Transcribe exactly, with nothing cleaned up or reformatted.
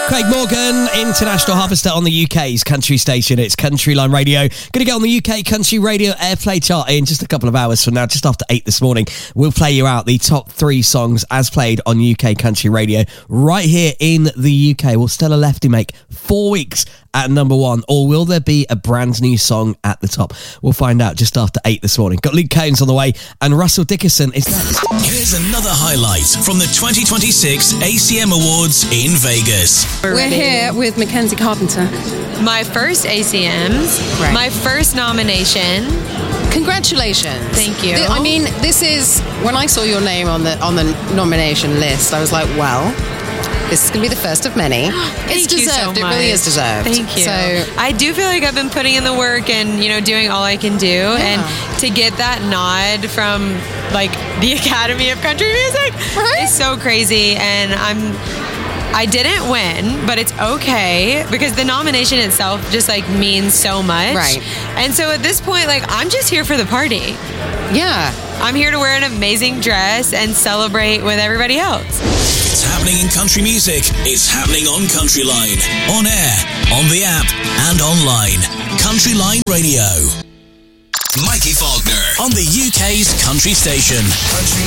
Craig Morgan, International Harvester on the U K's country station. It's Country Line Radio. Going to get on the U K Country Radio Airplay chart in just a couple of hours from now, just after eight this morning. We'll play you out the top three songs as played on U K Country Radio right here in the U K. Will Stella Lefty make four weeks at number one, or will there be a brand new song at the top? We'll find out just after eight this morning. Got Luke Combs on the way, and Russell Dickerson is next. Here's another highlight from the twenty twenty-six A C M Awards in Vegas. We're here with Mackenzie Carpenter. My first A C Ms, Right. my first nomination. Congratulations. Thank you. Th- I mean, this is, when I saw your name on the on the nomination list, I was like, well, this is going to be the first of many. It's Thank you so deserved. It much. really is deserved. Thank you. So, I do feel like I've been putting in the work and, you know, doing all I can do. Yeah. And to get that nod from, like, the Academy of Country Music Right? is so crazy. And I'm... I didn't win, but it's okay because the nomination itself just like means so much. Right. And so at this point, like, I'm just here for the party. yeah. I'm here to wear an amazing dress and celebrate with everybody else. It's happening in country music. It's happening on Country Line. On air, on the app, and online. Country Line Radio. Mikey Faulkner on the U K's country station. Country